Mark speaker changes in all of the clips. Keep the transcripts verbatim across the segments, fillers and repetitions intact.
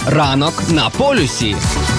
Speaker 1: Ранок на полюсі.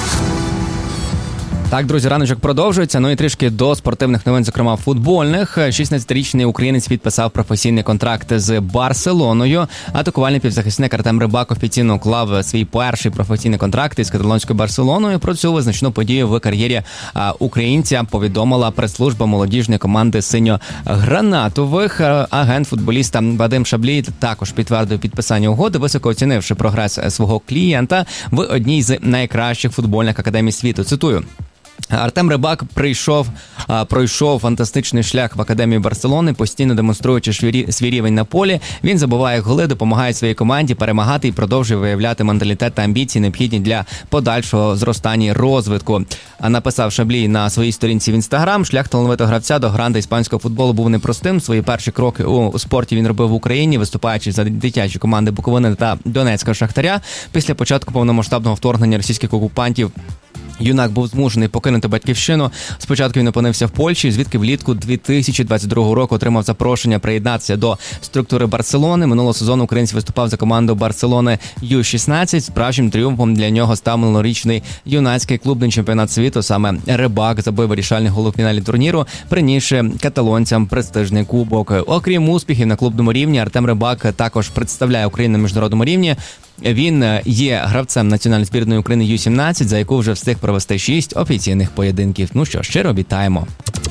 Speaker 1: Так, друзі, раночок продовжується. Ну і трішки до спортивних новин, зокрема футбольних. шістнадцятирічний українець підписав професійний контракт з Барселоною. Атакувальний півзахисник Артем Рибак офіційно уклав свій перший професійний контракт із каталонською Барселоною. Про цю визначну подію в кар'єрі українця повідомила прес-служба молодіжної команди синьо-гранатових. Агент футболіста Вадим Шаблій також підтвердив підписання угоди, високо оцінивши прогрес свого клієнта в одній з найкращих футбольних академій світу. Цитую. Артем Рибак прийшов, пройшов фантастичний шлях в Академії Барселони, постійно демонструючи свій рівень на полі. Він забиває голи, допомагає своїй команді перемагати і продовжує виявляти менталітет та амбіції, необхідні для подальшого зростання і розвитку. Написав Шаблій на своїй сторінці в Інстаграм. Шлях талановитого гравця до гранди іспанського футболу був непростим. Свої перші кроки у спорті він робив в Україні, виступаючи за дитячі команди Буковини та Донецького Шахтаря. Після початку повномасштабного вторгнення російських окупантів юнак був змушений покинути батьківщину. Спочатку він опинився в Польщі, звідки влітку дві тисячі двадцять другого року отримав запрошення приєднатися до структури Барселони. Минулого сезону українець виступав за команду Барселони ю шістнадцять. Справжнім тріумфом для нього став минулорічний юнацький клубний чемпіонат світу. Саме Рибак забив вирішальний гол у фіналі турніру, принісши каталонцям престижний кубок. Окрім успіхів на клубному рівні, Артем Рибак також представляє Україну на міжнародному рівні. Він є гравцем національної збірної України ю сімнадцять, за яку вже встиг провести шість офіційних поєдинків. Ну що, щиро вітаємо.